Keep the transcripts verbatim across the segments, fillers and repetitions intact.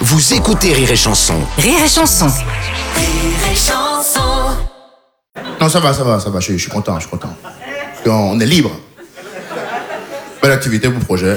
Vous écoutez Rire et Chanson. Rire et Chanson. Rire et Chanson. Non, ça va, ça va, ça va, je, je suis content, je suis content. Parce qu'on est libre. Belle activité, beau projet.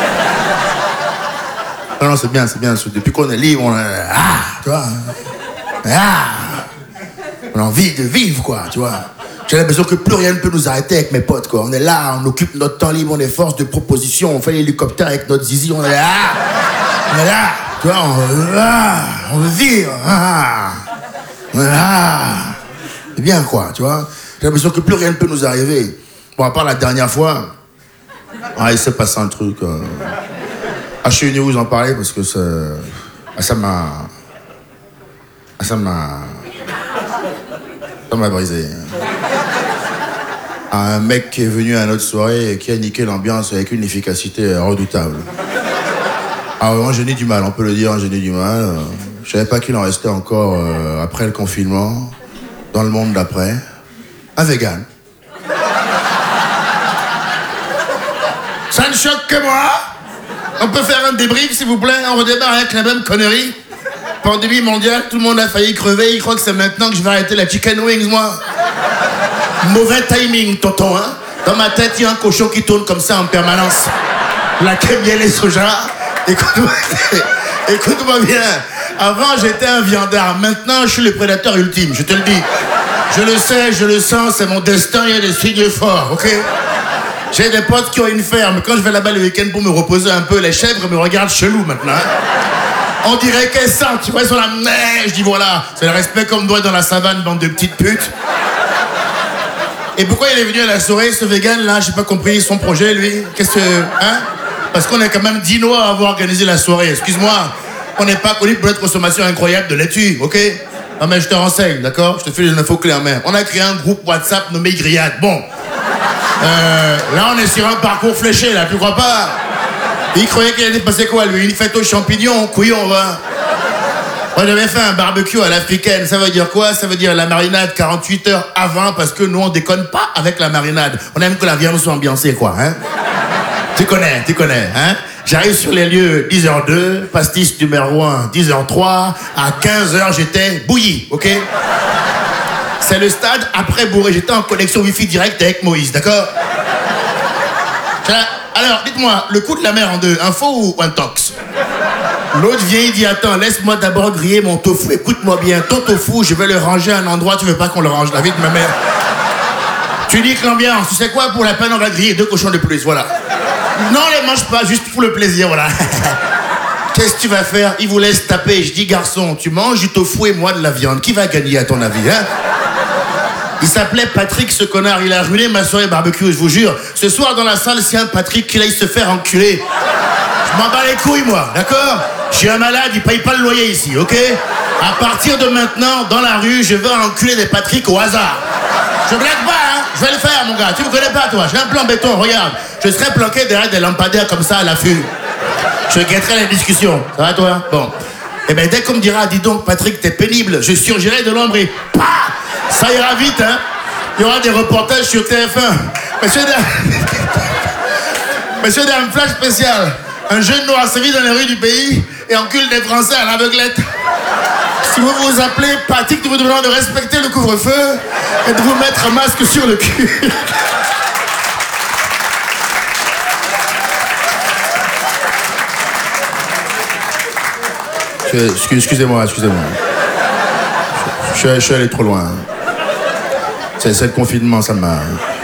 Non, non, c'est bien, c'est bien. Depuis qu'on est libre, on a... Ah, tu vois. Ah, on a envie de vivre, quoi, tu vois. J'ai l'impression que plus rien ne peut nous arrêter avec mes potes, quoi. On est là, on occupe notre temps libre, on est force de proposition, on fait l'hélicoptère avec notre zizi, on est là. On est là, tu vois, on veut, ah, on veut vivre. Ah, on est là. C'est bien, quoi, tu vois. J'ai l'impression que plus rien ne peut nous arriver. Bon, à part la dernière fois, ah, il s'est passé un truc. Euh... Ah, je suis venu vous en parler parce que ça... Ah, ça m'a... Ah, ça m'a... Ça m'a brisé. Un mec qui est venu à notre soirée et qui a niqué l'ambiance avec une efficacité redoutable. Ah, vraiment, j'ai eu du mal, on peut le dire, j'ai eu du mal. Je savais pas qu'il en restait encore euh, après le confinement, dans le monde d'après. Un vegan. Ça ne choque que moi. On peut faire un débrief, s'il vous plaît? On redémarre avec la même connerie. Pandémie mondiale, tout le monde a failli crever. Il croit que c'est maintenant que je vais arrêter la chicken wings, moi. Mauvais timing, tonton, hein. Dans ma tête, il y a un cochon qui tourne comme ça en permanence. La crème, miel et soja. Écoute-moi, écoute-moi bien. Avant, j'étais un viandard. Maintenant, je suis le prédateur ultime, je te le dis. Je le sais, je le sens, c'est mon destin, il y a des signes forts, ok? J'ai des potes qui ont une ferme. Quand je vais là-bas le week-end pour me reposer un peu, les chèvres me regardent chelou maintenant. Hein. On dirait qu'elles sentent, tu vois, elles sont là. Je dis voilà, c'est le respect comme doit dans la savane, bande de petites putes. Et pourquoi il est venu à la soirée, ce vegan là? J'ai pas compris son projet, lui. Qu'est-ce que. Hein? Parce qu'on est quand même dix noix à avoir organisé la soirée. Excuse-moi, on n'est pas connu pour notre consommation incroyable de laitue, ok? Non mais je te renseigne, d'accord? Je te fais les infos clés en main. On a créé un groupe WhatsApp nommé Grillade. Bon. Euh, là, on est sur un parcours fléché, là, tu crois pas? Il croyait qu'il allait passer quoi, lui? Une fête aux champignons, couillon, va. Moi, j'avais fait un barbecue à l'africaine. Ça veut dire quoi? Ça veut dire la marinade quarante-huit heures avant, parce que nous, on déconne pas avec la marinade. On aime que la viande soit ambiancée, quoi, hein? Tu connais, tu connais, hein? J'arrive sur les lieux, dix heures deux, pastis numéro un, dix heures trois. À quinze heures, j'étais bouilli, ok? C'est le stade après bourré. J'étais en connexion Wi-Fi direct avec Moïse, d'accord? Alors, dites-moi, le coup de la mer en deux, un faux ou un tox? L'autre vient, il dit, attends, laisse-moi d'abord griller mon tofu. Écoute-moi bien, ton tofu, je vais le ranger à un endroit, tu veux pas qu'on le range, la vie de ma mère. Tu dis que l'ambiance, tu sais quoi, pour la peine, on va griller deux cochons de plus, voilà. Non, les mange pas, juste pour le plaisir, voilà. Qu'est-ce que tu vas faire? Il vous laisse taper. Je dis, garçon, tu manges du tofu et moi de la viande. Qui va gagner, à ton avis, hein? Il s'appelait Patrick, ce connard. Il a ruiné ma soirée barbecue, je vous jure. Ce soir, dans la salle, c'est un Patrick qui aille se faire enculer. Je m'en bats les couilles, moi, d'accord? Je suis un malade, il paye pas le loyer ici, ok? À partir de maintenant, dans la rue, je vais enculer des Patrick au hasard. Je blague pas, hein? Je vais le faire, mon gars. Tu me connais pas, toi? J'ai un plan béton, regarde. Je serai planqué derrière des lampadaires comme ça à l'affût. Je guetterai les discussions. Ça va, toi? Bon. Eh ben, dès qu'on me dira, dis donc, Patrick, t'es pénible, je surgirai de l'ombre et pah! Ça ira vite, hein? Il y aura des reportages sur T F un. Monsieur Dame... Monsieur Dame, flash spécial. Un jeune noir sévit dans les rues du pays et encule des Français à l'aveuglette. Si vous vous appelez Patrick, nous vous demandons de respecter le couvre-feu et de vous mettre un masque sur le cul. Excusez-moi, excusez-moi. Je, je, je suis allé trop loin. C'est, c'est le confinement, ça m'a...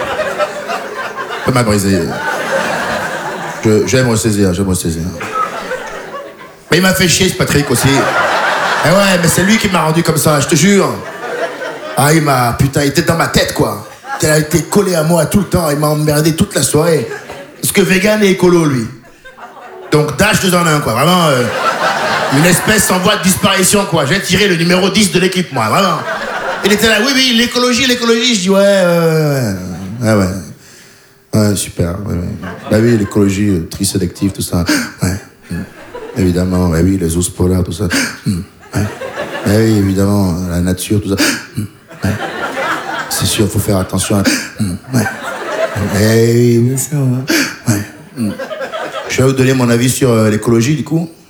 Ça m'a brisé. Je, j'aime ressaisir, j'aime ressaisir. Mais il m'a fait chier, ce Patrick, aussi. Eh ouais, mais c'est lui qui m'a rendu comme ça, je te jure. Ah, il m'a... Putain, il était dans ma tête, quoi. Il a été collé à moi tout le temps, il m'a emmerdé toute la soirée. Parce que vegan et écolo, lui. Donc, dash deux en un, quoi, vraiment... Euh... Une espèce en voie de disparition, quoi. J'ai tiré le numéro dix de l'équipe, moi, vraiment. Il était là, oui, oui, l'écologie, l'écologie. Je dis, ouais, ouais, ouais, ouais. Ouais, super, ouais, ouais. Bah oui, l'écologie, euh, tri sélective, tout ça. Ouais, mmh. Évidemment, bah oui, les ours polaires, tout ça. Mmh. Ouais. Bah oui, évidemment, la nature, tout ça. Mmh. Ouais. C'est sûr, faut faire attention à... Mmh. Ouais. Eh oui, bien sûr, ouais. Ouais. Mmh. Je vais vous donner mon avis sur euh, l'écologie, du coup.